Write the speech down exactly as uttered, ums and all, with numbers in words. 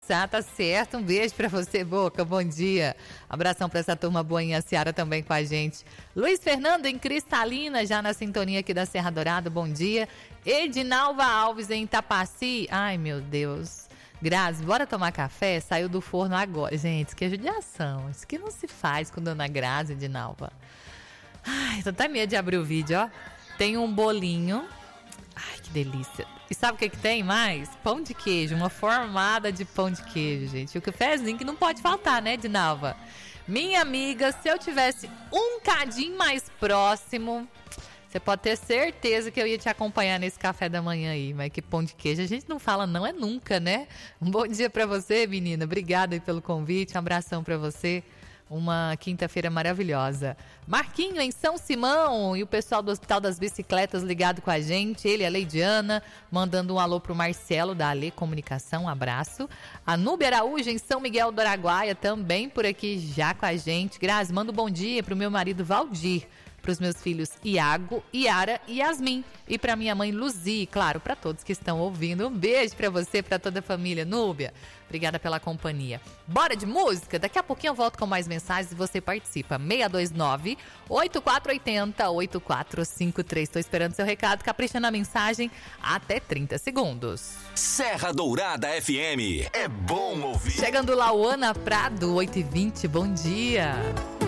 Ah, tá certo. Um beijo pra você, Boca. Bom dia. Abração pra essa turma boa em Seara também com a gente. Luiz Fernando em Cristalina, já na sintonia aqui da Serra Dourada. Bom dia. Edinalva Alves em Tapaci. Ai, meu Deus. Grazi, bora tomar café? Saiu do forno agora. Gente, que judiação. Isso que não se faz com Dona Grazi, Edinalva. Ai, tô até medo de abrir o vídeo, ó. Tem um bolinho. Ai, que delícia. E sabe o que que tem mais? Pão de queijo, uma formada de pão de queijo, gente. O cafezinho que não pode faltar, né, Edinalva? Minha amiga, se eu tivesse um cadinho mais próximo, você pode ter certeza que eu ia te acompanhar nesse café da manhã aí. Mas que pão de queijo, a gente não fala não é nunca, né? Um bom dia pra você, menina. Obrigada aí pelo convite, um abração pra você. Uma quinta-feira maravilhosa. Marquinho em São Simão e o pessoal do Hospital das Bicicletas ligado com a gente. Ele, a Leidiana, mandando um alô pro Marcelo da Ale Comunicação, um abraço. A Núbia Araújo em São Miguel do Araguaia também por aqui já com a gente. Grazi, manda um bom dia pro meu marido Valdir, para os meus filhos Iago, Iara e Yasmin e para minha mãe Luzi, claro, para todos que estão ouvindo. Um beijo para você, para toda a família. Núbia, obrigada pela companhia. Bora de música? Daqui a pouquinho eu volto com mais mensagens e você participa. seis dois nove, oito quatro oito zero, oito quatro cinco três. Estou esperando seu recado, capricha na mensagem até trinta segundos. Serra Dourada F M, é bom ouvir. Chegando lá o Ana Prado, oito e vinte, bom dia.